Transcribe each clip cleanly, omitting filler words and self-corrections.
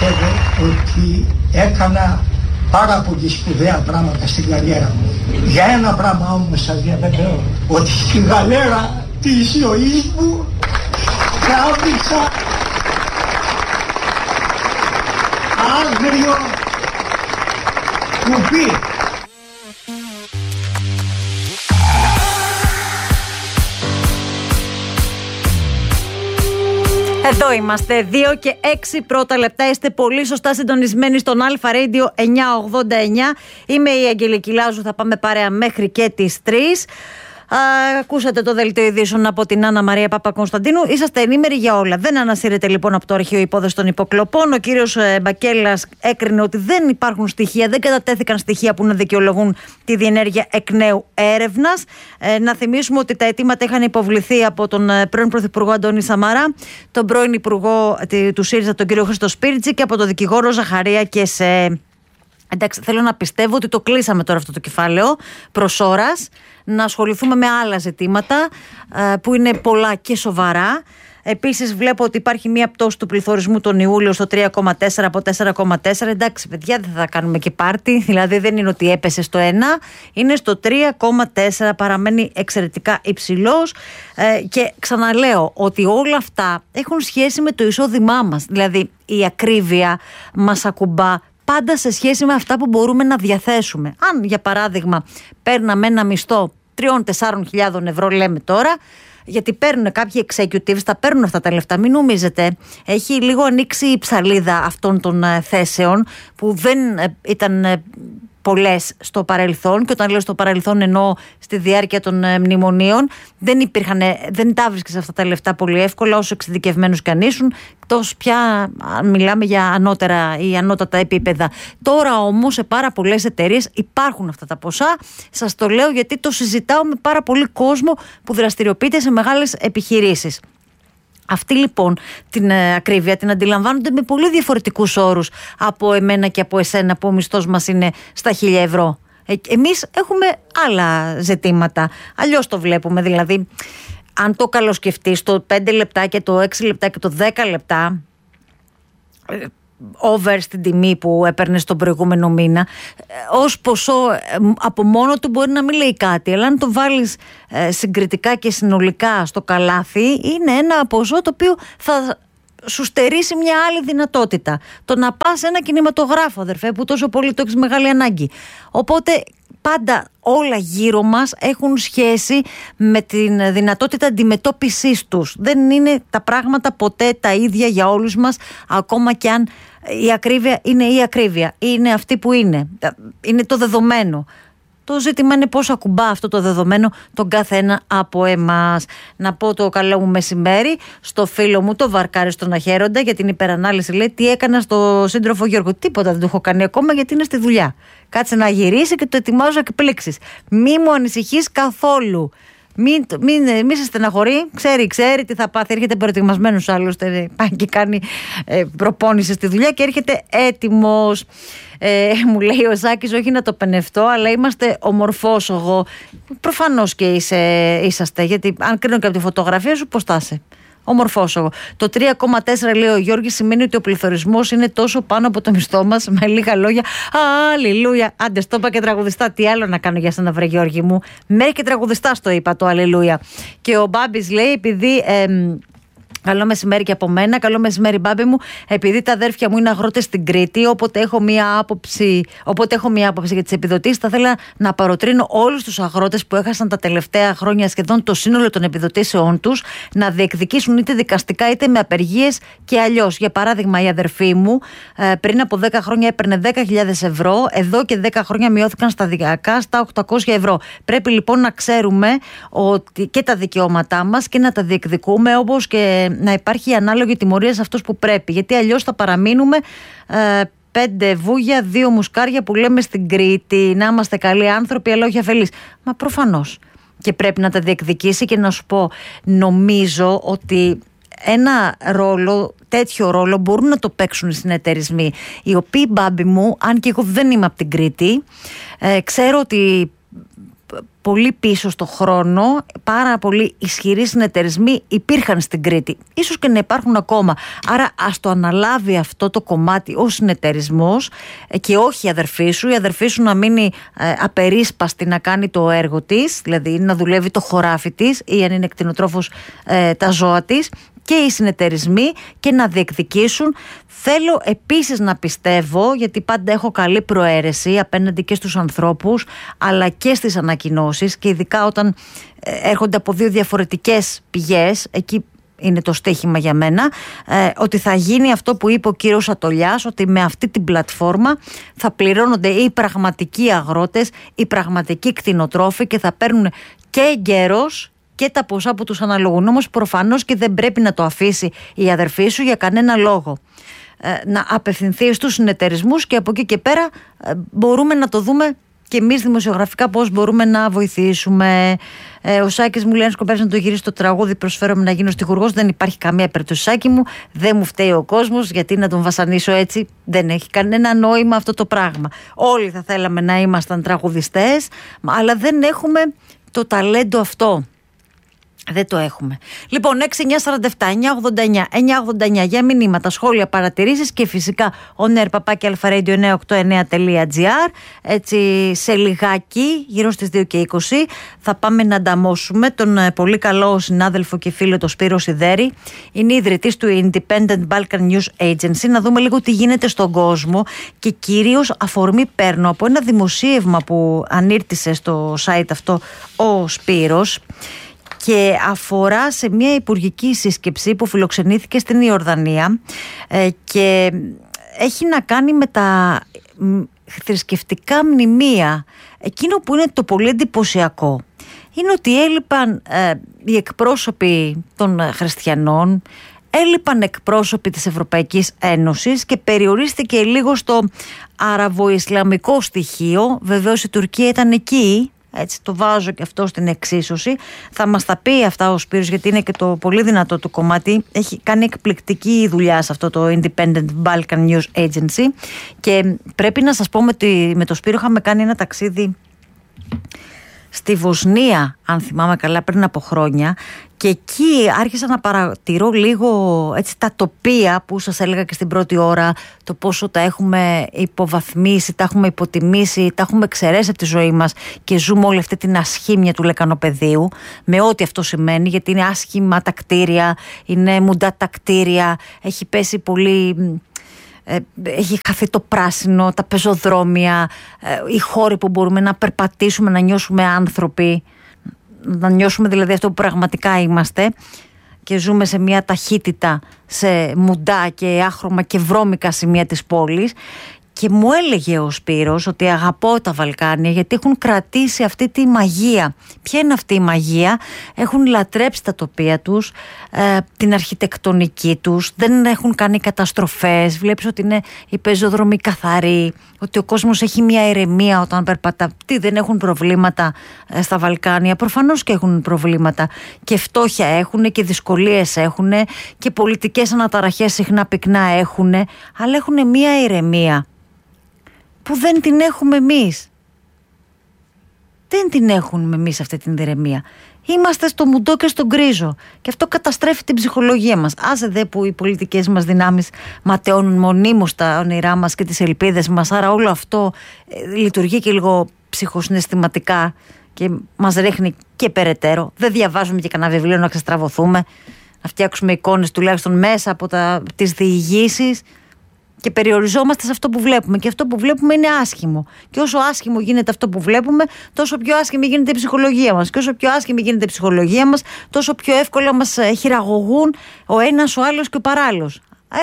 πιστεύω ότι έκανα πάρα πολύ σπουδαία πράγματα στην καριέρα μου. Για ένα πράγμα όμως σας διαβεβαιώ, ότι στην γαλέρα της ζωής μου τράβηξα άγριο κουπί. Εδώ είμαστε, 2 και 6 πρώτα λεπτά. Είστε πολύ σωστά συντονισμένοι στον Αλφα Radio 989. Είμαι η Αγγελική Λάζου, θα πάμε παρέα μέχρι και τις 3. Ακούσατε το δελτίο ειδήσεων από την Άννα Μαρία Παπακωνσταντίνου. Είσαστε ενήμεροι για όλα. Δεν ανασύρεται λοιπόν από το αρχείο υπόθεση των υποκλοπών. Ο κύριος Μπακέλας έκρινε ότι δεν υπάρχουν στοιχεία, δεν κατατέθηκαν στοιχεία που να δικαιολογούν τη διενέργεια εκ νέου έρευνας. Να θυμίσουμε ότι τα αιτήματα είχαν υποβληθεί από τον πρώην Πρωθυπουργό Αντώνη Σαμαρά, τον πρώην Υπουργό του ΣΥΡΙΖΑ, τον κύριο Χρήστο Σπίρτζη, και από τον δικηγόρο Ζαχαρία Κεσέ. Εντάξει, θέλω να πιστεύω ότι το κλείσαμε τώρα αυτό το κεφάλαιο προς ώρας, να ασχοληθούμε με άλλα ζητήματα που είναι πολλά και σοβαρά. Επίσης βλέπω ότι υπάρχει μία πτώση του πληθωρισμού τον Ιούλιο στο 3,4 από 4,4. Εντάξει παιδιά, δεν θα κάνουμε και πάρτι, δηλαδή δεν είναι ότι έπεσε στο 1, είναι στο 3,4, παραμένει εξαιρετικά υψηλός. Και ξαναλέω ότι όλα αυτά έχουν σχέση με το εισόδημά μας, δηλαδή η ακρίβεια μας ακουμπά πάντα σε σχέση με αυτά που μπορούμε να διαθέσουμε. Αν για παράδειγμα παίρναμε ένα μισθό 3-4 ευρώ, λέμε τώρα, γιατί παίρνουν κάποιοι executives, τα παίρνουν αυτά τα λεφτά, μην νομίζετε. Έχει λίγο ανοίξει η ψαλίδα αυτών των θέσεων που δεν ήταν πολλές στο παρελθόν, και όταν λέω στο παρελθόν εννοώ στη διάρκεια των μνημονίων. Δεν τα βρίσκεις αυτά τα λεφτά πολύ εύκολα, όσο εξειδικευμένους κι αν ήσουν, εκτός πια αν μιλάμε για ανώτερα ή ανώτατα επίπεδα. Τώρα όμως σε πάρα πολλές εταιρείες υπάρχουν αυτά τα ποσά. Σας το λέω γιατί το συζητάω με πάρα πολύ κόσμο που δραστηριοποιείται σε μεγάλες επιχειρήσεις. Αυτοί λοιπόν την ακρίβεια την αντιλαμβάνονται με πολύ διαφορετικούς όρους από εμένα και από εσένα, που ο μισθός μας είναι στα 1.000 ευρώ. Εμείς έχουμε άλλα ζητήματα, αλλιώς το βλέπουμε. Δηλαδή, αν το καλοσκεφτείς, το 5 λεπτά και το 6 λεπτά και το 10 λεπτά over στην τιμή που έπαιρνε τον προηγούμενο μήνα, ως ποσό από μόνο του μπορεί να μην λέει κάτι, αλλά αν το βάλεις συγκριτικά και συνολικά στο καλάθι, είναι ένα ποσό το οποίο θα σου στερήσει μια άλλη δυνατότητα. Το να πας σε ένα κινηματογράφο, αδερφέ, που τόσο πολύ το έχεις μεγάλη ανάγκη. Οπότε πάντα όλα γύρω μας έχουν σχέση με την δυνατότητα αντιμετώπισης τους. Δεν είναι τα πράγματα ποτέ τα ίδια για όλους μας, ακόμα και αν η ακρίβεια είναι η ακρίβεια. Είναι αυτή που είναι. Είναι το δεδομένο. Το ζήτημα είναι πώς ακουμπά αυτό το δεδομένο τον κάθε ένα από εμάς. Να πω το καλό μου μεσημέρι στο φίλο μου, το Βαρκάρι στον Αχέροντα, για την υπερανάλυση. Λέει τι έκανα στο σύντροφο Γιώργο. Τίποτα δεν το έχω κάνει ακόμα, γιατί είναι στη δουλειά. Κάτσε να γυρίσει και το ετοιμάζω εκπλήξεις. Μη μου ανησυχείς καθόλου. Μη σε στεναχωρεί, ξέρει τι θα πάθει. Έρχεται προετοιμασμένος, άλλωστε πάει και κάνει προπόνηση στη δουλειά και έρχεται έτοιμος. Μου λέει ο Ζάκης, όχι να το πενευτώ, αλλά είμαστε ομορφόσογο. Προφανώς και είσαστε, γιατί αν κρίνω και από τη φωτογραφία σου, πώς θα είσαι? Ομορφόσογο. Το 3,4 λέει ο Γιώργης σημαίνει ότι ο πληθωρισμός είναι τόσο πάνω από το μισθό μας. Με λίγα λόγια, αλληλούια. Άντε, στο είπα και τραγουδιστά. Τι άλλο να κάνω για σένα, βρε Γιώργη μου? Μέχρι και τραγουδιστά το είπα το αλληλούια. Και ο Μπάμπης λέει, επειδή. Καλό μεσημέρι και από μένα. Καλό μεσημέρι, Μπάμπη μου. Επειδή τα αδέρφια μου είναι αγρότες στην Κρήτη, όποτε έχω μία άποψη για τις επιδοτήσεις, θα ήθελα να παροτρύνω όλους τους αγρότες που έχασαν τα τελευταία χρόνια σχεδόν το σύνολο των επιδοτήσεών τους να διεκδικήσουν είτε δικαστικά είτε με απεργίες και αλλιώς. Για παράδειγμα, η αδερφή μου πριν από 10 χρόνια έπαιρνε 10.000 ευρώ. Εδώ και 10 χρόνια μειώθηκαν σταδιακά στα 800 ευρώ. Πρέπει λοιπόν να ξέρουμε ότι και τα δικαιώματά μας και να τα διεκδικούμε, όπως και να υπάρχει ανάλογη τιμωρία σε αυτούς που πρέπει. Γιατί αλλιώς θα παραμείνουμε 5 βούγια, 2 μουσκάρια που λέμε στην Κρήτη. Να είμαστε καλοί άνθρωποι, αλλά όχι αφελείς. Μα προφανώς. Και πρέπει να τα διεκδικήσει. Και να σου πω, νομίζω ότι ένα τέτοιο ρόλο μπορούν να το παίξουν οι συνεταιρισμοί, οι οποίοι, Μπάμπη μου, αν και εγώ δεν είμαι από την Κρήτη, ξέρω ότι πολύ πίσω στο χρόνο, πάρα πολύ ισχυροί συνεταιρισμοί υπήρχαν στην Κρήτη. Ίσως και να υπάρχουν ακόμα. Άρα ας το αναλάβει αυτό το κομμάτι ο συνεταιρισμός και όχι η αδερφή σου. Η αδερφή σου να μείνει απερίσπαστη να κάνει το έργο της, δηλαδή να δουλεύει το χωράφι της ή αν είναι κτηνοτρόφος τα ζώα της, και οι συνεταιρισμοί, και να διεκδικήσουν. Θέλω επίσης να πιστεύω, γιατί πάντα έχω καλή προαίρεση απέναντι και στους ανθρώπους αλλά και στις ανακοινώσεις, και ειδικά όταν έρχονται από δύο διαφορετικές πηγές, εκεί είναι το στοίχημα για μένα, ότι θα γίνει αυτό που είπε ο κύριος Ατολιάς, ότι με αυτή την πλατφόρμα θα πληρώνονται οι πραγματικοί αγρότες, οι πραγματικοί κτηνοτρόφοι, και θα παίρνουν και εγκαίρως και τα ποσά που τους αναλογούν. Όμως προφανώς και δεν πρέπει να το αφήσει η αδερφή σου για κανένα λόγο. Να απευθυνθεί στους συνεταιρισμούς, και από εκεί και πέρα μπορούμε να το δούμε και εμείς δημοσιογραφικά πώς μπορούμε να βοηθήσουμε. Ο Σάκης μου λέει: αν σκοπεύεις να το γυρίσεις το τραγούδι, προσφέρομαι να γίνω στιχουργός. Δεν υπάρχει καμία περίπτωση, Σάκη μου. Δεν μου φταίει ο κόσμος, γιατί να τον βασανίσω έτσι. Δεν έχει κανένα νόημα αυτό το πράγμα. Όλοι θα θέλαμε να ήμασταν τραγουδιστές, αλλά δεν έχουμε το ταλέντο αυτό. Δεν το έχουμε. Λοιπόν, 6-947-989-989 για μηνύματα, σχόλια, παρατηρήσεις, και φυσικά onair@alpha-radio989.gr. Έτσι, σε λιγάκι, γύρω στις 2:20, θα πάμε να ανταμώσουμε τον πολύ καλό συνάδελφο και φίλο τον Σπύρο Σιδέρη. Είναι ιδρυτής του Independent Balkan News Agency. Να δούμε λίγο τι γίνεται στον κόσμο, και κυρίως αφορμή παίρνω από ένα δημοσίευμα που ανήρτησε στο site αυτό ο Σπύρος, και αφορά σε μια υπουργική σύσκεψη που φιλοξενήθηκε στην Ιορδανία, και έχει να κάνει με τα θρησκευτικά μνημεία. Εκείνο που είναι το πολύ εντυπωσιακό είναι ότι έλειπαν οι εκπρόσωποι των χριστιανών, έλειπαν εκπρόσωποι της Ευρωπαϊκής Ένωσης, και περιορίστηκε λίγο στο αραβο-ισλαμικό στοιχείο. Βεβαίως η Τουρκία ήταν εκεί. Έτσι, το βάζω και αυτό στην εξίσωση. Θα μας τα πει αυτά ο Σπύρος, γιατί είναι και το πολύ δυνατό του κομμάτι. Έχει κάνει εκπληκτική δουλειά σε αυτό το Independent Balkan News Agency, και πρέπει να σας πω ότι με το Σπύρο είχαμε κάνει ένα ταξίδι στη Βοσνία, αν θυμάμαι καλά, πριν από χρόνια, και εκεί άρχισα να παρατηρώ λίγο έτσι τα τοπία που σας έλεγα και στην πρώτη ώρα, το πόσο τα έχουμε υποβαθμίσει, τα έχουμε υποτιμήσει, τα έχουμε εξαιρέσει από τη ζωή μας, και ζούμε όλη αυτή την ασχήμια του λεκανοπεδίου, με ό,τι αυτό σημαίνει, γιατί είναι άσχημα τα κτίρια, είναι μουντά τα κτίρια, έχει πέσει πολύ... έχει χαθεί το πράσινο, τα πεζοδρόμια, οι χώροι που μπορούμε να περπατήσουμε, να νιώσουμε άνθρωποι, να νιώσουμε δηλαδή αυτό που πραγματικά είμαστε, και ζούμε σε μια ταχύτητα, σε μουντά και άχρωμα και βρώμικα σημεία της πόλης. Και μου έλεγε ο Σπύρος ότι αγαπώ τα Βαλκάνια γιατί έχουν κρατήσει αυτή τη μαγεία. Ποια είναι αυτή η μαγεία? Έχουν λατρέψει τα τοπία τους, την αρχιτεκτονική τους, δεν έχουν κάνει καταστροφές. Βλέπεις ότι είναι οι πεζοδρομοί καθαροί, ότι ο κόσμος έχει μια ηρεμία όταν περπατά. Τι, δεν έχουν προβλήματα στα Βαλκάνια? Προφανώς και έχουν προβλήματα, και φτώχεια έχουν και δυσκολίες έχουν και πολιτικές αναταραχές συχνά πυκνά έχουν, αλλά έχουν μια ηρεμία που δεν την έχουμε εμείς. Δεν την έχουμε εμείς αυτή την ηρεμία. Είμαστε στο μουντό και στον γκρίζο, και αυτό καταστρέφει την ψυχολογία μας. Άσε δε που οι πολιτικές μας δυνάμεις ματαιώνουν μονίμως τα όνειρά μας και τις ελπίδες μας, άρα όλο αυτό λειτουργεί και λίγο ψυχοσυναισθηματικά και μας ρίχνει και περαιτέρω. Δεν διαβάζουμε και κανένα βιβλίο να ξεστραβωθούμε, να φτιάξουμε εικόνες τουλάχιστον μέσα από τις διηγήσεις, και περιοριζόμαστε σε αυτό που βλέπουμε, και αυτό που βλέπουμε είναι άσχημο. Και όσο άσχημο γίνεται αυτό που βλέπουμε, τόσο πιο άσχημη γίνεται η ψυχολογία μας. Και όσο πιο άσχημη γίνεται η ψυχολογία μας, τόσο πιο εύκολα μας χειραγωγούν ο ένας, ο άλλος και ο παράλληλος.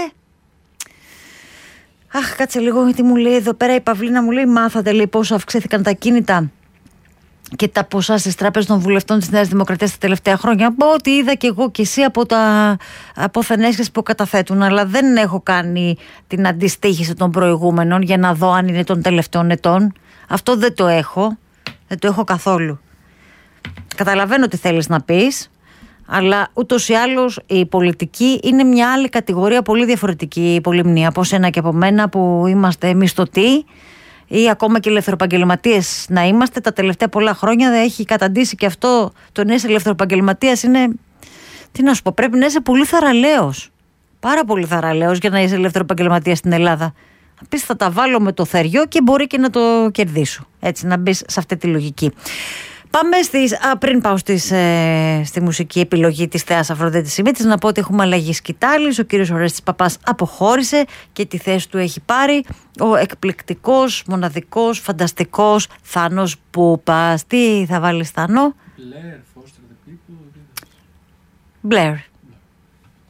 Αχ, κάτσε λίγο, γιατί μου λέει εδώ πέρα η Παυλίνα, μου λέει: μάθατε λέει πόσο αυξήθηκαν τα κίνητα και τα ποσά στις τράπεζες των βουλευτών της Νέας Δημοκρατίας τα τελευταία χρόνια? Πω ότι είδα και εγώ και εσύ από τα απόθενέσχες που καταθέτουν, αλλά δεν έχω κάνει την αντιστοίχηση των προηγούμενων για να δω αν είναι των τελευταίων ετών. Αυτό δεν το έχω. Δεν το έχω καθόλου. Καταλαβαίνω τι θέλεις να πεις, αλλά ούτως ή άλλως η πολιτική είναι μια άλλη κατηγορία, πολύ διαφορετική η πολυμνία από σένα και από μένα που είμαστε μισθωτοί. ή ακόμα και ελευθεροεπαγγελματίες να είμαστε, τα τελευταία πολλά χρόνια δεν έχει καταντήσει και αυτό. Το να είσαι ελευθεροεπαγγελματίας είναι, τι να σου πω, πρέπει να είσαι πολύ θαραλέος, πάρα πολύ θαραλέος για να είσαι ελευθεροεπαγγελματίας στην Ελλάδα. Να πεις θα τα βάλω με το θεριό και μπορεί και να το κερδίσω, έτσι, να μπεις σε αυτή τη λογική. Πάμε πριν πάω στη μουσική επιλογή της Θεάς Αφροδίτης Σιμίτης, να πω ότι έχουμε αλλαγή σκητάλης. Ο κύριος Ορέστης Παπάς αποχώρησε και τη θέση του έχει πάρει ο εκπληκτικός, μοναδικός, φανταστικός Θάνος Πούπας. Τι θα βάλεις, Θάνο? Blair, Foster the People. Blair.